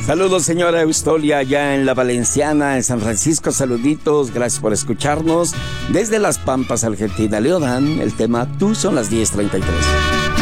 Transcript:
Saludos, señora Eustolia, allá en La Valenciana, en San Francisco. Saluditos, gracias por escucarnos. Desde Las Pampas, Argentina, Leodán, el tema Tú son las 10:33.